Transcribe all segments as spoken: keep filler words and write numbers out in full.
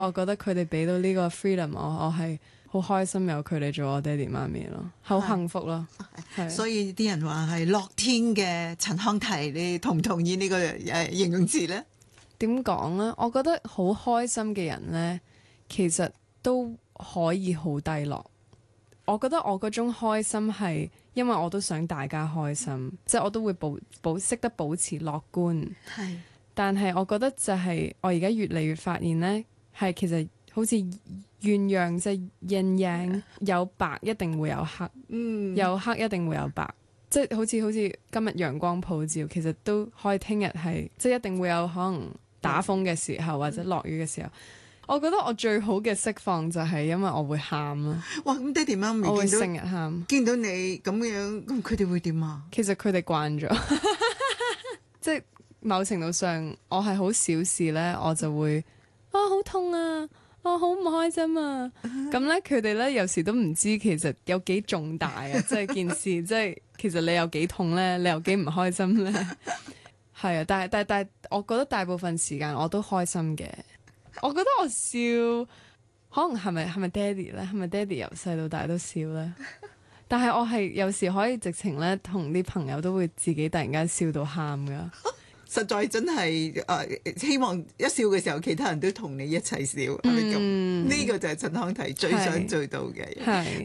我覺得佢哋俾到呢個 freedom 我，我係好開心有佢哋做我爹哋媽咪咯，好幸福咯。係， 所以啲人話係樂天嘅陳康提，你同唔同意呢個誒形容詞呢？ 點講呢？我覺得好開心嘅人呢，其實都可以好低落。我覺得我嗰種開心係因為我都想大家開心，即係我都會保保識得保持樂觀。 係， 但係我覺得就係我而家越嚟越發現呢，係其實好似鴛鴦即係陰陽，有白一定會有黑， 嗯， 有黑一定會有白。即係好似好似今日陽光普照，其實都可以聽日係即係一定會有可能打風嘅時候或者落雨嘅時候。我覺得我最好嘅釋放就係因為我會喊咯。 哇！咁爹哋媽咪我會見到成日喊。 見到你咁樣，咁佢哋會點啊？ 其實佢哋慣咗，即係某程度上，我係好小事咧，我就會啊好痛啊，啊好唔開心啊。咁咧佢哋咧有時都唔知其實有幾重大啊，即係件事，即係其實你有幾痛咧，你有幾唔開心咧。係啊，但係但係但係，我覺得大部分時間我都開心嘅。我覺得我笑，可能係咪係咪爹哋咧？係咪爹哋由細到大都笑咧？但係我係有時可以直情咧，同啲朋友都會自己突然間笑到喊噶。 實在真係誒、呃，希望一笑嘅時候，其他人都同你一齊笑，係咪咁？呢個就係陳康提最想做到嘅。 係。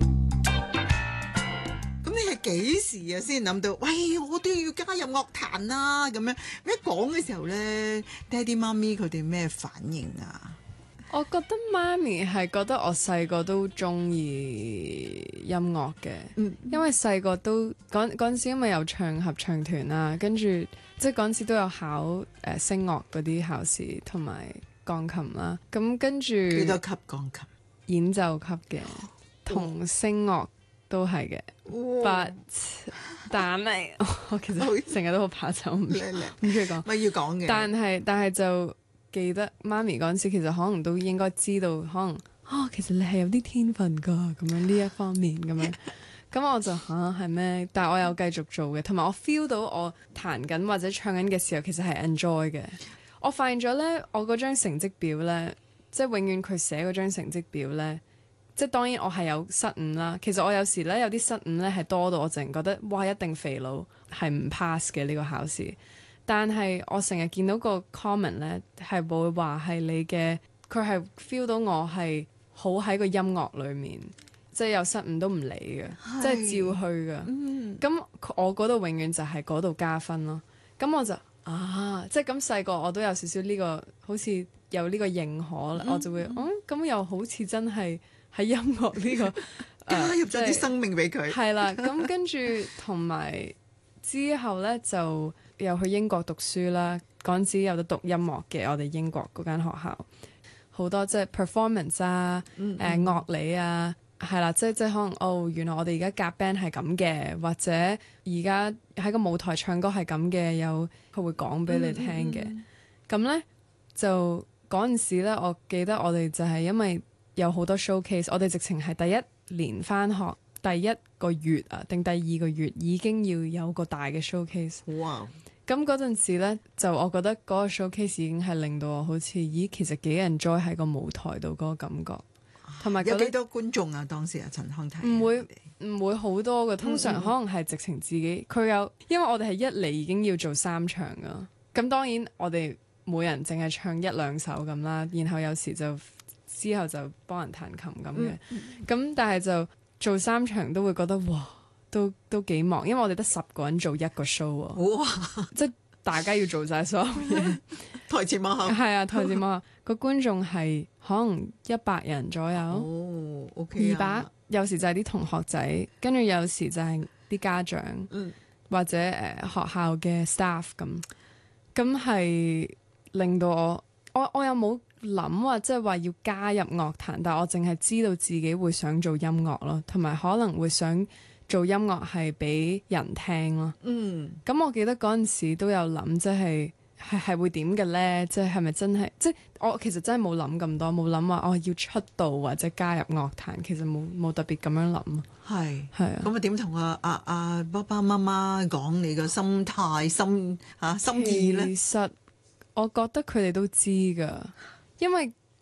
咁你係幾時啊先諗到？喂，我都要加入樂壇啦！咁樣一講嘅時候咧，爹哋媽咪佢哋咩反應啊？ 我覺得媽咪係覺得我細個都中意音樂嘅， 嗯、 因為細個都嗰嗰陣時因為有唱合唱團啦，跟住即係嗰陣時都有考誒、呃、聲樂嗰啲考試同埋鋼琴啦，咁跟住幾多級鋼琴？ 演奏級嘅，同聲樂都係嘅。But 但係我其實成日都好怕醜，唔唔中意講， 咪要講嘅。 但係但係就記得媽咪嗰陣時，其實可能都應該知道，可能啊、哦，其實你係有啲天分噶，咁樣呢一方面咁樣。咁我就吓係咩？但係我有繼續做嘅，同埋我 feel 到我彈緊或者唱緊嘅時候，其實係 enjoy 嘅。我發現咗咧，我嗰張成績表咧，即係永遠佢寫嗰張成績表咧。即係當然我係有失誤啦，其實我有時咧有啲失誤咧係多到我淨係覺得哇一定肥佬係唔 pass 嘅呢個考試，但係我成日見到個 comment 咧係會話係你嘅，佢係 feel 到我係好喺個音樂裡面，即係有失誤都唔理嘅，即係照去嘅。咁、嗯、我嗰度永遠就係嗰度加分咯。咁我就啊，即係咁細個我都有少少呢、呢個好似有呢個認可，嗯、我就會嗯咁又好似真係。喺音樂呢、呢個加入咗啲生命俾佢， 係啦。咁跟住同埋之後咧，就又去英國讀書啦。嗰陣時有得讀音樂嘅，我哋英國嗰間學校好多即係 performance 啊，誒、 嗯嗯呃、樂理啊，係啦，即係即係可能哦，原來我哋而家夾 band 係咁嘅，或者而家喺個舞台唱歌係咁嘅，有佢會講俾你聽嘅。咁咧、嗯嗯、就嗰陣時咧，我記得我哋就係因為有好多 showcase，我哋直情係第一年返學第一個月啊，定第二個月已經要有個大嘅 showcase。 哇！ 咁嗰陣時呢，就我覺得嗰個 showcase 已經係令到我好似，咦，其實幾 enjoy 喺個舞台度嗰個感覺，同埋有幾多觀眾啊？當時啊，陳康提唔會唔會好多嘅，通常可能係直情自己佢有，因為我哋係一嚟已經要做三場噶，咁當然我哋每人淨係唱一兩首咁啦，然後有時就。之後就幫人彈琴咁嘅，咁、嗯嗯、但係就做三場都會覺得哇，都都幾忙，因為我哋得十個人做一個 show 啊， 哇！ 即係大家要做晒所有嘢， 台前幕後係啊，台前幕後個觀眾係可能一百人左右， 哦，OK， 二百，有時就係啲同學仔，跟住有時就係啲家長， 嗯、 或者誒、呃、學校嘅 staff 咁，咁係令到我，我我又冇。諗話即係話要加入樂壇，但係我淨係知道自己會想做音樂咯，同埋可能會想做音樂係俾人聽咯。嗯，咁我記得嗰陣時都有諗，即係係係會點嘅咧？即係係咪真係？即係我其實真係冇諗咁多，冇諗話我要出道或者加入樂壇，其實冇冇特別咁樣諗。係係啊， 咁啊點同阿阿阿爸爸媽媽講你個心態心嚇、啊、心意咧？ 其實我覺得佢哋都知㗎。因為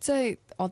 即係我